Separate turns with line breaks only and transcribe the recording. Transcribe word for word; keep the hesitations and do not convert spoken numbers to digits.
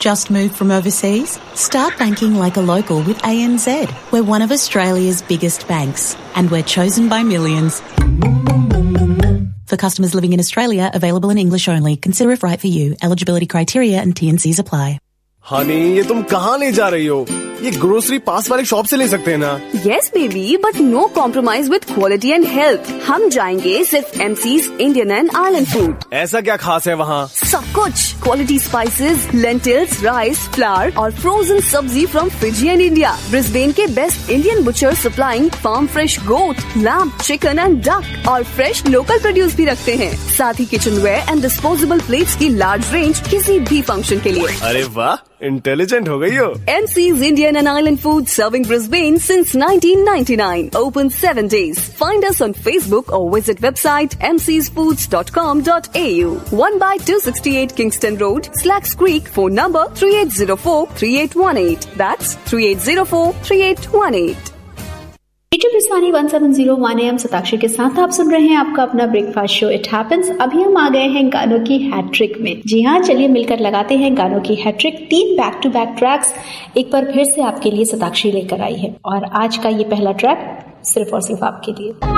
Just moved from overseas? Start banking like a local with A N Z. We're one of Australia's biggest banks, and we're chosen by millions. For customers living in Australia, available in English only. Consider if right for you. Eligibility criteria and T and Cs apply.
Honey, ये तुम कहाँ ले जा रही हो? ये grocery पास वाले shop से ले सकते हैं ना?
Yes baby, but no compromise with quality and health. हम जाएंगे सिर्फ एमसी's Indian and Island Food.
ऐसा क्या खास है वहाँ?
सब कुछ quality spices, lentils, rice, flower और फ्रोजन सब्जी from Fiji and India. Brisbane के best Indian butcher supplying farm fresh goat, lamb, chicken and duck और फ्रेश लोकल प्रोड्यूस भी रखते हैं. साथ ही किचनवेयर एंड डिस्पोजेबल प्लेट्स की लार्ज रेंज किसी भी फंक्शन के लिए.
अरे वाह, इंटेलिजेंट हो गई हो.
एमसी's Indian and Island Food serving Brisbane since nineteen ninety-nine. Open seven days. Find us on Facebook or visit website m c s foods dot com dot a u. one by two sixty-eight Kingston Road, Slacks Creek. Phone number three eight zero four three eight one eight. That's three eight zero four three eight one eight.
पिस्वानी one seven zero one M Satakshi के साथ आप सुन रहे हैं आपका अपना breakfast show it happens. अभी हम आ गए हैं गानों की हैट्रिक में. जी हाँ, चलिए मिलकर लगाते हैं गानों की हैट्रिक. तीन बैक टू बैक ट्रैक्स एक बार फिर से आपके लिए सताक्षी लेकर आई है और आज का ये पहला ट्रैक सिर्फ और सिर्फ आपके लिए.